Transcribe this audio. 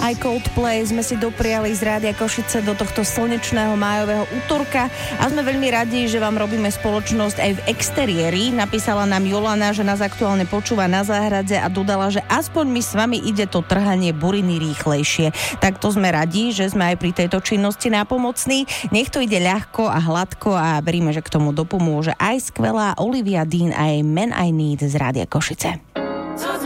aj Coldplay sme si dopriali z Rádia Košice do tohto slnečného májového útorka a sme veľmi radi, že vám robíme spoločnosť aj v exteriéri. Napísala nám Jolana, že nás aktuálne počúva na záhrade a dodala, že aspoň mi s vami ide to trhanie buriny rýchlejšie. Tak to sme radi, že sme aj pri tejto činnosti nápomocní. Nech to ide ľahko a hladko a veríme, že k tomu dopomôže aj skvelá Olivia Dean a jej Man I Need z Rádia Košice.